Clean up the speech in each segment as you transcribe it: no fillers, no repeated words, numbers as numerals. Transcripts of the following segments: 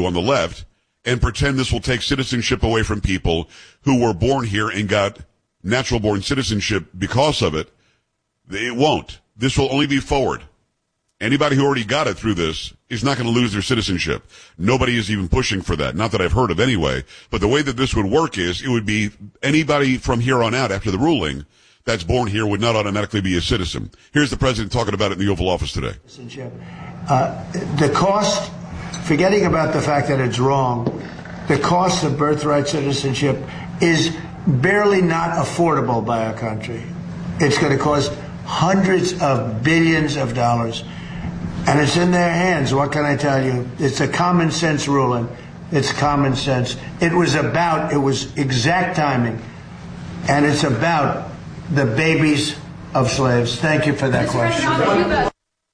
do on the left and pretend this will take citizenship away from people who were born here and got natural born citizenship because of it. It won't. This will only be forward. Anybody who already got it through this is not going to lose their citizenship. Nobody is even pushing for that. Not that I've heard of anyway. But the way that this would work is it would be anybody from here on out after the ruling that's born here would not automatically be a citizen. Here's the president talking about it in the Oval Office today. The cost, forgetting about the fact that it's wrong, the cost of birthright citizenship is barely not affordable by our country. It's going to cost hundreds of billions of dollars. And it's in their hands. What can I tell you? It's a common sense ruling. It's common sense. It was exact timing. And it's about the babies of slaves. Thank you for that question.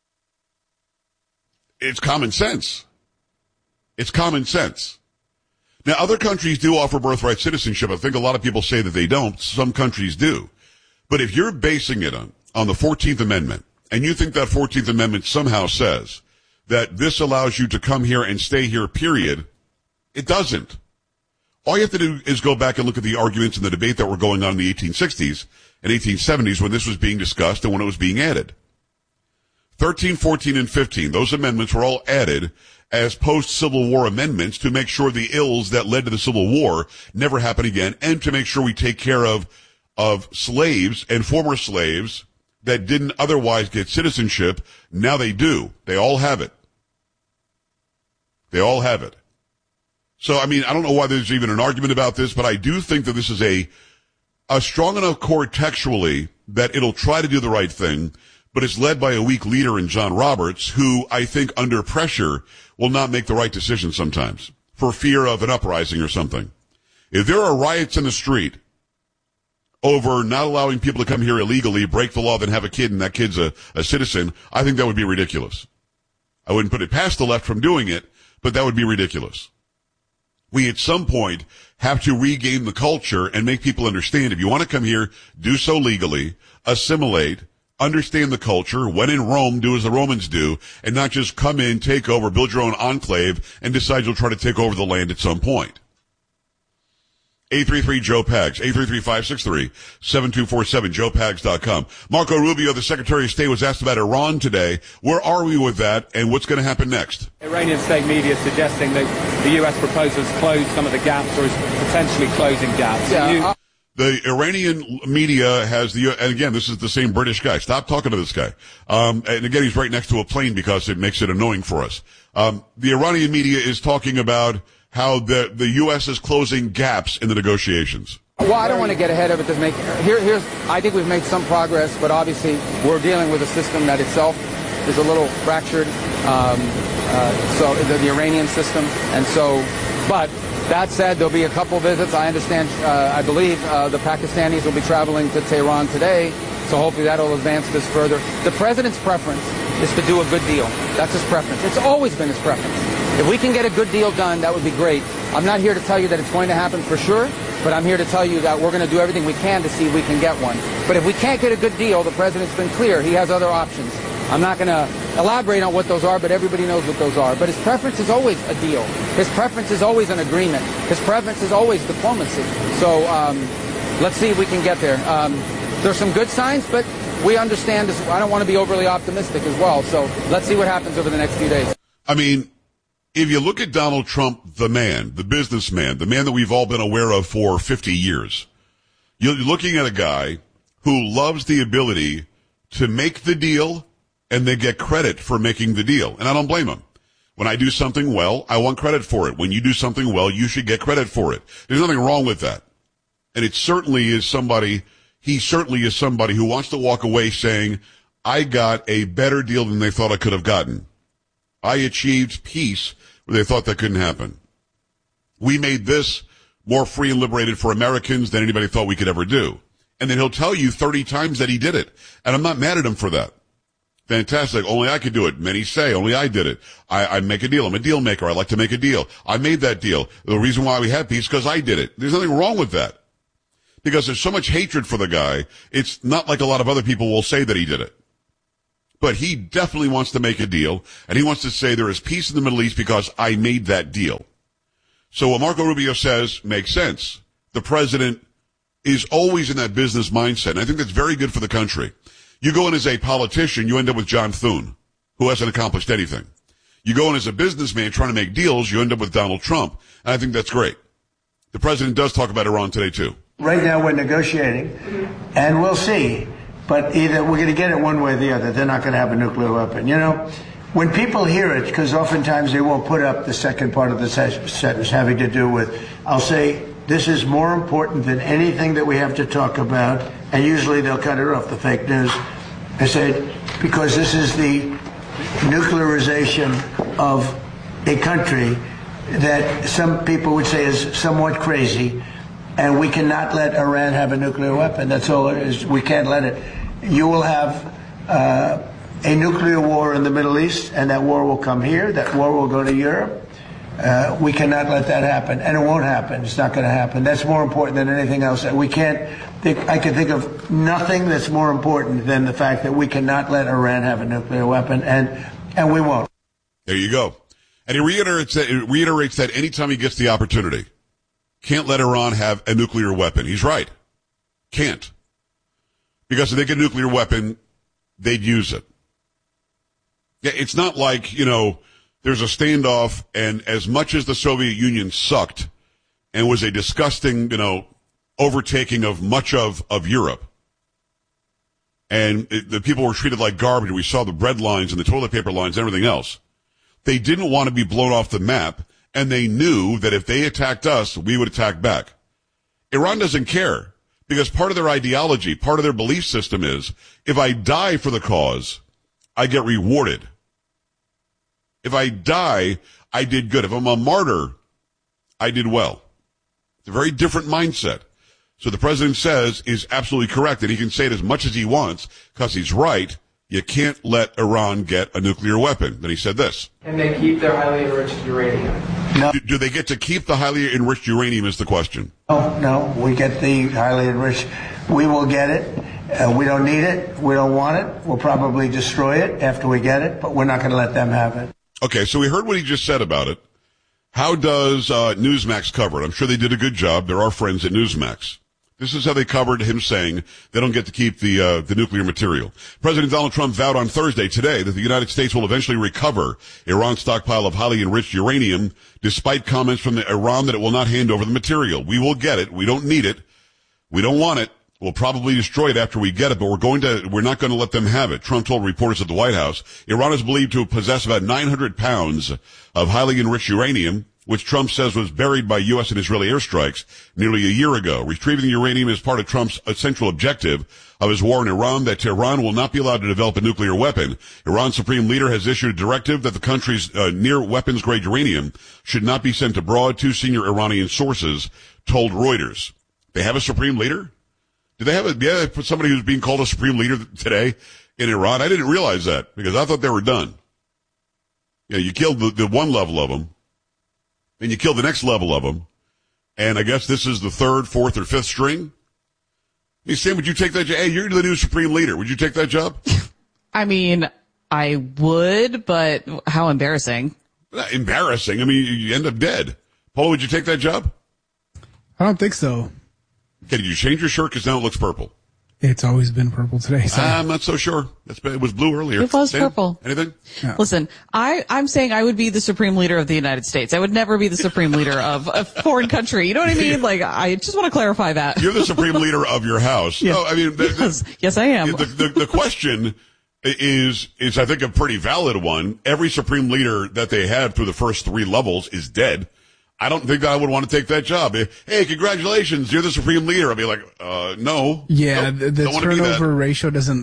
It's common sense. It's common sense. Now, other countries do offer birthright citizenship. I think a lot of people say that they don't. Some countries do. But if you're basing it on the 14th Amendment, and you think that 14th Amendment somehow says that this allows you to come here and stay here, period, it doesn't. All you have to do is go back and look at the arguments and the debate that were going on in the 1860s and 1870s when this was being discussed and when it was being added. 13, 14, and 15, those amendments were all added as post-Civil War amendments to make sure the ills that led to the Civil War never happen again and to make sure we take care of slaves and former slaves that didn't otherwise get citizenship. Now they do. They all have it. They all have it. So, I mean, I don't know why there's even an argument about this, but I do think that this is a strong enough court textually that it'll try to do the right thing, but it's led by a weak leader in John Roberts, who I think under pressure will not make the right decision sometimes for fear of an uprising or something. If there are riots in the street over not allowing people to come here illegally, break the law, then have a kid, and that kid's a citizen, I think that would be ridiculous. I wouldn't put it past the left from doing it, but that would be ridiculous. We at some point have to regain the culture and make people understand if you want to come here, do so legally, assimilate, understand the culture. When in Rome, do as the Romans do, and not just come in, take over, build your own enclave, and decide you'll try to take over the land at some point. 833-JOE-PAGS, 833-563-7247, joepags.com. Marco Rubio, the Secretary of State, was asked about Iran today. Where are we with that, and what's going to happen next? Iranian state media suggesting that the U.S. proposals close some of the gaps or is potentially closing gaps. Yeah, the Iranian media has and again, this is the same British guy. Stop talking to this guy. And again, he's right next to a plane because it makes it annoying for us. The Iranian media is talking about how the U.S. is closing gaps in the negotiations. Well, I don't want to get ahead of it. I think we've made some progress, but obviously we're dealing with a system that itself is a little fractured. So the Iranian system, but that said, there'll be a couple visits. I understand. I believe the Pakistanis will be traveling to Tehran today, so hopefully that'll advance this further. The president's preference is to do a good deal. That's his preference. It's always been his preference. If we can get a good deal done, that would be great. I'm not here to tell you that it's going to happen for sure, but I'm here to tell you that we're going to do everything we can to see if we can get one. But if we can't get a good deal, the president's been clear. He has other options. I'm not going to elaborate on what those are, but everybody knows what those are. But his preference is always a deal. His preference is always an agreement. His preference is always diplomacy. So let's see if we can get there. There's some good signs, but we understand this. I don't want to be overly optimistic as well. So let's see what happens over the next few days. I mean, if you look at Donald Trump, the man, the businessman, the man that we've all been aware of for 50 years, you're looking at a guy who loves the ability to make the deal and then get credit for making the deal. And I don't blame him. When I do something well, I want credit for it. When you do something well, you should get credit for it. There's nothing wrong with that. And he certainly is somebody who wants to walk away saying, I got a better deal than they thought I could have gotten. I achieved peace where they thought that couldn't happen. We made this more free and liberated for Americans than anybody thought we could ever do. And then he'll tell you 30 times that he did it. And I'm not mad at him for that. Fantastic. Only I could do it. Many say, only I did it. I make a deal. I'm a deal maker. I like to make a deal. I made that deal. The reason why we have peace is because I did it. There's nothing wrong with that. Because there's so much hatred for the guy, it's not like a lot of other people will say that he did it. But he definitely wants to make a deal, and he wants to say there is peace in the Middle East because I made that deal. So what Marco Rubio says makes sense. The president is always in that business mindset, and I think that's very good for the country. You go in as a politician, you end up with John Thune, who hasn't accomplished anything. You go in as a businessman trying to make deals, you end up with Donald Trump, and I think that's great. The president does talk about Iran today, too. Right now we're negotiating, and we'll see. But either we're going to get it one way or the other. They're not going to have a nuclear weapon. You know, when people hear it, because oftentimes they won't put up the second part of the sentence having to do with, I'll say, this is more important than anything that we have to talk about. And usually they'll cut it off, the fake news. I said, because this is the nuclearization of a country that some people would say is somewhat crazy. And we cannot let Iran have a nuclear weapon. That's all it is. We can't let it. You will have a nuclear war in the Middle East, and that war will come here. That war will go to Europe. We cannot let that happen, and it won't happen. It's not going to happen. That's more important than anything else. We can't think. I can think of nothing that's more important than the fact that we cannot let Iran have a nuclear weapon, and we won't. There you go. And he reiterates that anytime he gets the opportunity. Can't let Iran have a nuclear weapon. He's right. Can't. Because if they get a nuclear weapon, they'd use it. Yeah, it's not like, there's a standoff, and as much as the Soviet Union sucked and was a disgusting, overtaking of much of Europe, and the people were treated like garbage, we saw the bread lines and the toilet paper lines and everything else, they didn't want to be blown off the map. And they knew that if they attacked us, we would attack back. Iran doesn't care because part of their ideology, part of their belief system is if I die for the cause, I get rewarded. If I die, I did good. If I'm a martyr, I did well. It's a very different mindset. So the president says is absolutely correct, and he can say it as much as he wants because he's right. You can't let Iran get a nuclear weapon. Then he said this. And they keep their highly enriched uranium. No. Do they get to keep the highly enriched uranium is the question. No, we get the highly enriched. We will get it. We don't need it. We don't want it. We'll probably destroy it after we get it, but we're not going to let them have it. Okay, so we heard what he just said about it. How does Newsmax cover it? I'm sure they did a good job. They're our friends at Newsmax. This is how they covered him saying they don't get to keep the nuclear material. President Donald Trump vowed on Thursday today that the United States will eventually recover Iran's stockpile of highly enriched uranium, despite comments from Iran that it will not hand over the material. We will get it. We don't need it. We don't want it. We'll probably destroy it after we get it, but we're not going to let them have it. Trump told reporters at the White House, Iran is believed to possess about 900 pounds of highly enriched uranium, which Trump says was buried by U.S. and Israeli airstrikes nearly a year ago. Retrieving the uranium is part of Trump's central objective of his war in Iran, that Tehran will not be allowed to develop a nuclear weapon. Iran's supreme leader has issued a directive that the country's near weapons-grade uranium should not be sent abroad, two senior Iranian sources told Reuters. They have a supreme leader? Do they have somebody who's being called a supreme leader today in Iran? I didn't realize that because I thought they were done. Yeah, you killed the one level of them. Then you kill the next level of them, and I guess this is the third, fourth, or fifth string. Hey, Sam, would you take that job? Hey, you're the new supreme leader. Would you take that job? I mean, I would, but how embarrassing. Not embarrassing. I mean, you end up dead. Paula, would you take that job? I don't think so. Okay, did you change your shirt because now it looks purple? It's always been purple today. So. I'm not so sure. It was blue earlier. It was Sam, purple. Anything? Yeah. Listen, I'm saying I would be the supreme leader of the United States. I would never be the supreme leader of a foreign country. You know what I mean? Like, I just want to clarify that. You're the supreme leader of your house. Yeah. No, I mean, yes, I am. The question is I think a pretty valid one. Every supreme leader that they had through the first three levels is dead. I don't think that I would want to take that job. Hey, congratulations, you're the supreme leader. I'd be like, no. Yeah, nope, the turnover ratio doesn't,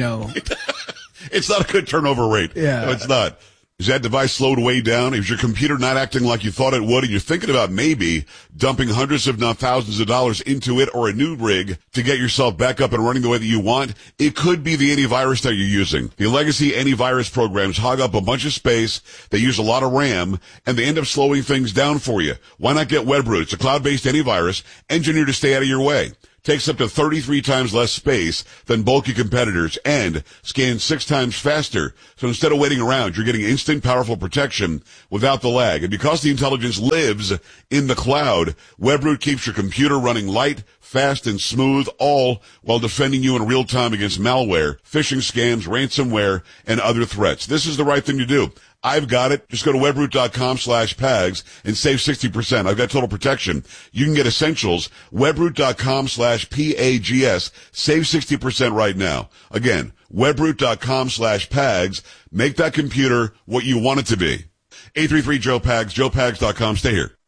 It's not a good turnover rate. Yeah. No, it's not. Is that device slowed way down? Is your computer not acting like you thought it would? And you're thinking about maybe dumping hundreds, if not thousands of dollars into it or a new rig to get yourself back up and running the way that you want? It could be the antivirus that you're using. The legacy antivirus programs hog up a bunch of space. They use a lot of RAM and they end up slowing things down for you. Why not get WebRoot? It's a cloud-based antivirus engineered to stay out of your way. takes up to 33 times less space than bulky competitors, and scans 6 times faster. So instead of waiting around, you're getting instant, powerful protection without the lag. And because the intelligence lives in the cloud, Webroot keeps your computer running light, fast, and smooth, all while defending you in real time against malware, phishing scams, ransomware, and other threats. This is the right thing to do. I've got it. Just go to webroot.com/PAGS and save 60%. I've got total protection. You can get essentials. Webroot.com/PAGS. Save 60% right now. Again, webroot.com/PAGS. Make that computer what you want it to be. 833-JOE-PAGS, joepags.com. Stay here.